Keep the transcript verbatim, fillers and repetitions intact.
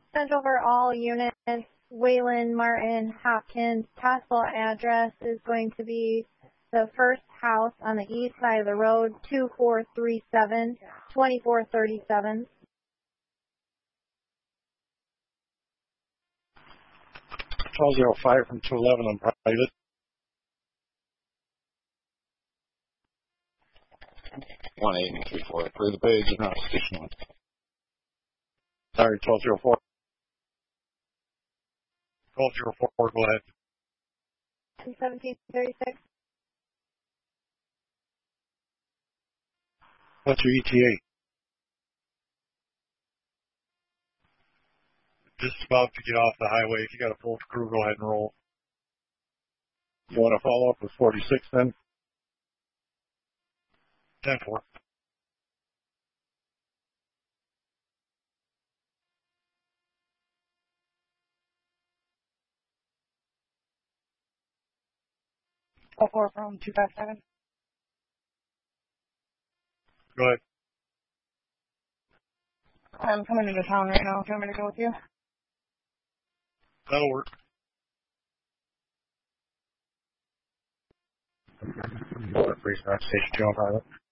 Sent over all units. Waylon Martin Hopkins. Possible address is going to be the first house on the east side of the road, two four three seven, two four three seven. twelve oh five from two eleven on private. one eight and three four. Clear the page and not station one. Sorry, twelve oh four. twelve oh four, go ahead. two seventeen thirty-six. What's your E T A? Just about to get off the highway. If you got a full crew, go ahead and roll. You want to follow up with forty-six then? ten four. twelve four from two five seven. Go ahead. I'm coming into town right now. Do you want me to go with you? That'll work. Freeze on station two on pilot.